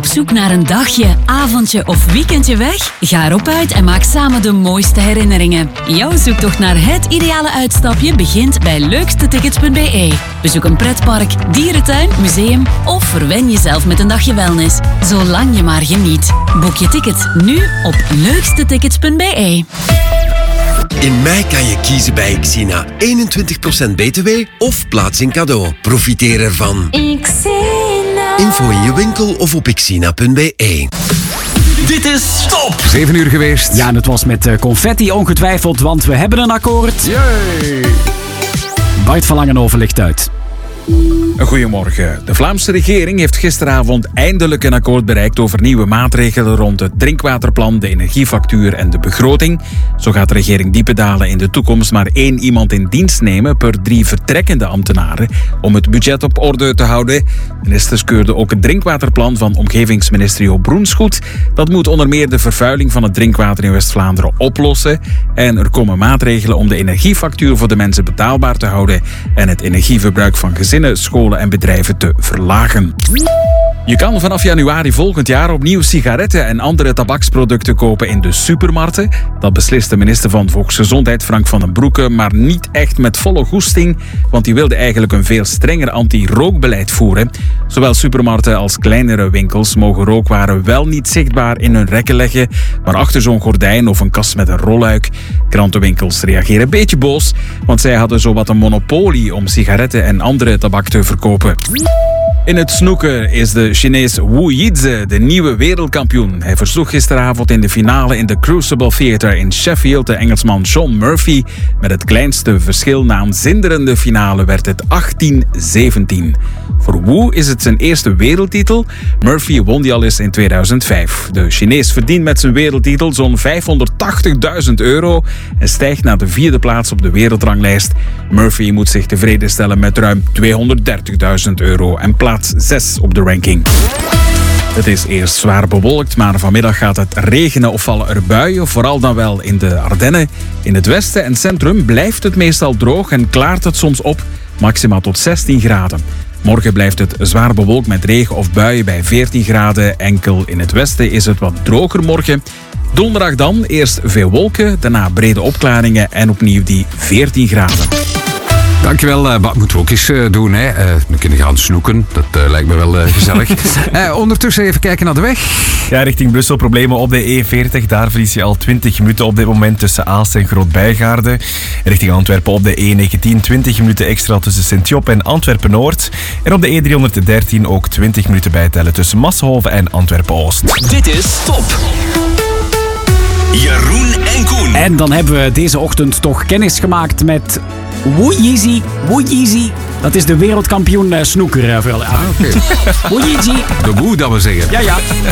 op zoek naar een dagje, avondje of weekendje weg? Ga erop uit en maak samen de mooiste herinneringen. Jouw zoektocht naar het ideale uitstapje begint bij leukstetickets.be. Bezoek een pretpark, dierentuin, museum of verwen jezelf met een dagje wellness. Zolang je maar geniet. Boek je ticket nu op leukstetickets.be. In mei kan je kiezen bij Xina. 21% BTW of plaatsing cadeau. Profiteer ervan. Xina. Info in je winkel of op xina.be. Dit is Top! 7 uur geweest. Ja, en het was met confetti ongetwijfeld, want we hebben een akkoord. Yay! Bart van Langenhoven ligt uit. Goedemorgen. De Vlaamse regering heeft gisteravond eindelijk een akkoord bereikt over nieuwe maatregelen rond het drinkwaterplan, de energiefactuur en de begroting. Zo gaat de regering diepe dalen in de toekomst maar 1 iemand in dienst nemen per 3 vertrekkende ambtenaren om het budget op orde te houden. Ministers keurden ook het drinkwaterplan van omgevingsminister Jo Broens goed. Dat moet onder meer de vervuiling van het drinkwater in West-Vlaanderen oplossen. En er komen maatregelen om de energiefactuur voor de mensen betaalbaar te houden en het energieverbruik van gezinnen, scholen en bedrijven te verlagen. Je kan vanaf januari volgend jaar opnieuw sigaretten en andere tabaksproducten kopen in de supermarkten. Dat beslist de minister van Volksgezondheid Frank van den Broeke, maar niet echt met volle goesting, want die wilde eigenlijk een veel strenger anti-rookbeleid voeren. Zowel supermarkten als kleinere winkels mogen rookwaren wel niet zichtbaar in hun rekken leggen, maar achter zo'n gordijn of een kast met een rolluik. Krantenwinkels reageren een beetje boos, want zij hadden zowat een monopolie om sigaretten en andere tabak te verkopen. In het snoeker is de Chinees Wu Yizi de nieuwe wereldkampioen. Hij versloeg gisteravond in de finale in de Crucible Theatre in Sheffield de Engelsman Sean Murphy. Met het kleinste verschil na een zinderende finale werd het 18-17. Voor Wu is het zijn eerste wereldtitel. Murphy won die al eens in 2005. De Chinees verdient met zijn wereldtitel zo'n €580.000 en stijgt naar de 4e plaats op de wereldranglijst. Murphy moet zich tevreden stellen met ruim €230.000 en plaats 6 op de ranking. Het is eerst zwaar bewolkt, maar vanmiddag gaat het regenen of vallen er buien, vooral dan wel in de Ardennen. In het westen en centrum blijft het meestal droog en klaart het soms op, maximaal tot 16 graden. Morgen blijft het zwaar bewolkt met regen of buien bij 14 graden. Enkel in het westen is het wat droger morgen. Donderdag dan eerst veel wolken, daarna brede opklaringen en opnieuw die 14 graden. Dankjewel, dat moeten we ook eens doen. Hè. We kunnen gaan snoeken, dat lijkt me wel gezellig. Ondertussen even kijken naar de weg. Ja, richting Brussel problemen op de E40. Daar verlies je al 20 minuten op dit moment tussen Aalst en Groot-Bijgaarde. Richting Antwerpen op de E19 20 minuten extra tussen Sint-Job en Antwerpen-Noord. En op de E313 ook 20 minuten bijtellen tussen Massenhoven en Antwerpen-Oost. Dit is Top! Jeroen en Koen. En dan hebben we deze ochtend toch kennis gemaakt met Wu Yizi. Wu Yizi, dat is de wereldkampioen snoeker. Okay. Wu Yizi. De Wu, dat we zeggen. Ja.